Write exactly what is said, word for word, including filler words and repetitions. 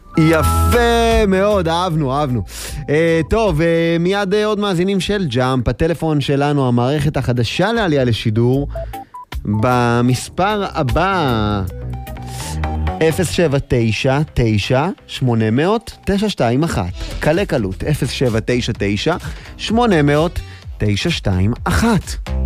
יפה מאוד, אהבנו, אהבנו. אה, טוב, אה, מיד אה, עוד מאזינים של ג'אמפ. הטלפון שלנו, המערכת החדשה לעלייה לשידור, במספר הבא אפס שבע תשע תשע שמונה אפס אפס תשע שתיים אחת. קלה קלות אפס שבע תשע תשע שמונה אפס אפס תשע שתיים אחת.